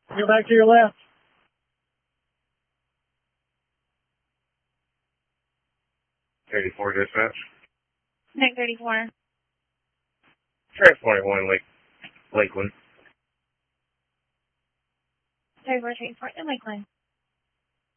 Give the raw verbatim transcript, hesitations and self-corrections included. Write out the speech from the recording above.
Go back to your left. thirty-four dispatch. nine thirty-four. Transport one, Lake, Lakeland. thirty-four, transport in Lakeland.